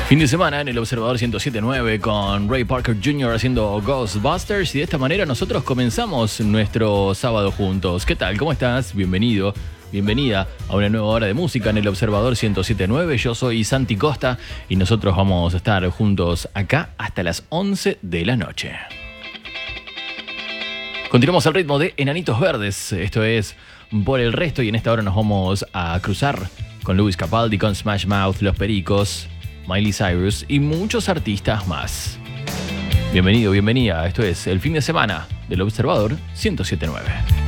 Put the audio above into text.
Fin de semana en el Observador 107.9 con Ray Parker Jr. haciendo Ghostbusters y de esta manera nosotros comenzamos nuestro sábado juntos. ¿Qué tal? ¿Cómo estás? Bienvenido, bienvenida a una nueva hora de música en el Observador 107.9. Yo soy Santi Costa y nosotros vamos a estar juntos acá hasta las 11 de la noche. Continuamos al ritmo de Enanitos Verdes, esto es Por el Resto, y en esta hora nos vamos a cruzar con Lewis Capaldi, con Smash Mouth, Los Pericos, Miley Cyrus y muchos artistas más. Bienvenido, bienvenida, esto es el fin de semana del Observador 107.9.